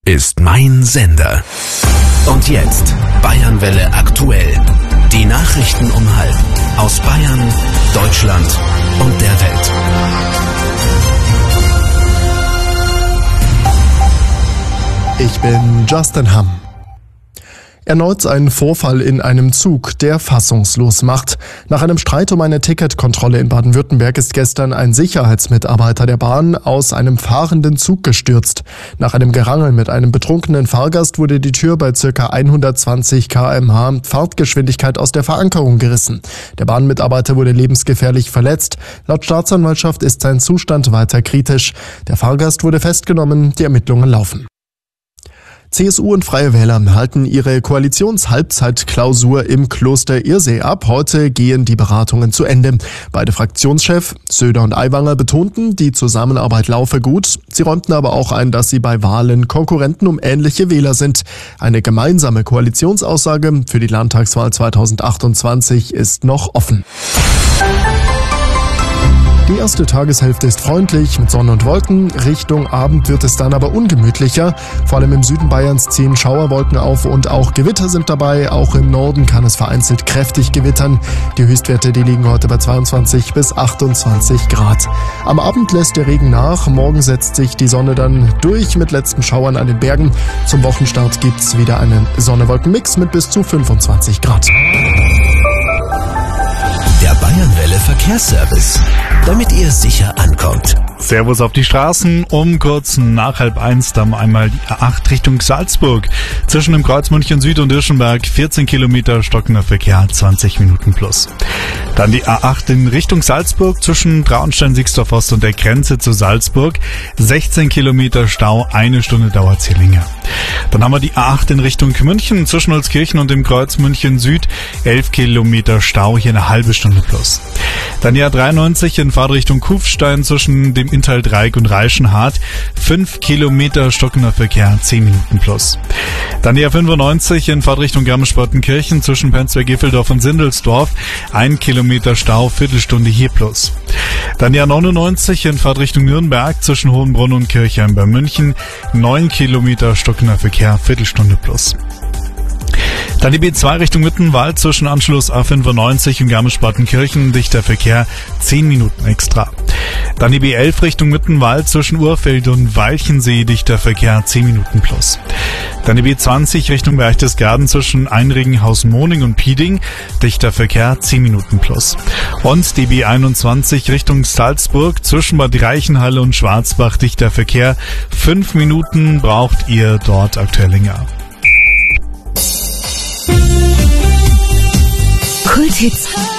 ist mein Sender. Und jetzt Bayernwelle aktuell. Die Nachrichten um halb aus Bayern, Deutschland und der Welt. Ich bin Justin Hamm. Erneut ein Vorfall in einem Zug, der fassungslos macht. Nach einem Streit um eine Ticketkontrolle in Baden-Württemberg ist gestern ein Sicherheitsmitarbeiter der Bahn aus einem fahrenden Zug gestürzt. Nach einem Gerangel mit einem betrunkenen Fahrgast wurde die Tür bei ca. 120 km/h Fahrtgeschwindigkeit aus der Verankerung gerissen. Der Bahnmitarbeiter wurde lebensgefährlich verletzt. Laut Staatsanwaltschaft ist sein Zustand weiter kritisch. Der Fahrgast wurde festgenommen, die Ermittlungen laufen. CSU und Freie Wähler halten ihre Koalitionshalbzeitklausur im Kloster Irsee ab. Heute gehen die Beratungen zu Ende. Beide Fraktionschefs, Söder und Aiwanger, betonten, die Zusammenarbeit laufe gut. Sie räumten aber auch ein, dass sie bei Wahlen Konkurrenten um ähnliche Wähler sind. Eine gemeinsame Koalitionsaussage für die Landtagswahl 2028 ist noch offen. Die erste Tageshälfte ist freundlich mit Sonne und Wolken. Richtung Abend wird es dann aber ungemütlicher. Vor allem im Süden Bayerns ziehen Schauerwolken auf und auch Gewitter sind dabei. Auch im Norden kann es vereinzelt kräftig gewittern. Die Höchstwerte, die liegen heute bei 22 bis 28 Grad. Am Abend lässt der Regen nach. Morgen setzt sich die Sonne dann durch mit letzten Schauern an den Bergen. Zum Wochenstart gibt's wieder einen Sonne-Wolken-Mix mit bis zu 25 Grad. Der Bayernwelle Verkehrsservice, damit ihr sicher ankommt. Servus auf die Straßen. Um kurz nach 12:30 dann einmal die A8 Richtung Salzburg. Zwischen dem Kreuz München Süd und Irschenberg 14 Kilometer stockender Verkehr, 20 Minuten plus. Dann die A8 in Richtung Salzburg zwischen Traunstein-Sixdorf Ost und der Grenze zu Salzburg. 16 Kilometer Stau, 1 Stunde dauert hier länger. Dann haben wir die A8 in Richtung München zwischen Holzkirchen und dem Kreuz München Süd. 11 Kilometer Stau, hier eine halbe Stunde plus. Dann die A93 in Fahrtrichtung Kufstein zwischen dem Inntal-Dreieck und Reichenhart. 5 Kilometer stockender Verkehr, 10 Minuten plus. Dann die A95 in Fahrtrichtung Garmisch-Partenkirchen zwischen Penzberg-Giffeldorf und Sindelsdorf. 1 Kilometer Stau, Viertelstunde hier plus. Dann die A99 in Fahrtrichtung Nürnberg zwischen Hohenbrunn und Kirchheim bei München. 9 Kilometer stockender Verkehr, Viertelstunde plus. Dann die B2 Richtung Mittenwald zwischen Anschluss A95 und Garmisch-Partenkirchen, dichter Verkehr, 10 Minuten extra. Dann die B11 Richtung Mittenwald zwischen Urfeld und Walchensee, dichter Verkehr, 10 Minuten plus. Dann die B20 Richtung Berchtesgaden zwischen Einringen-Hausmoning und Pieding, dichter Verkehr, 10 Minuten plus. Und die B21 Richtung Salzburg zwischen Bad Reichenhall und Schwarzbach, dichter Verkehr, 5 Minuten braucht ihr dort aktuell länger. Kulthits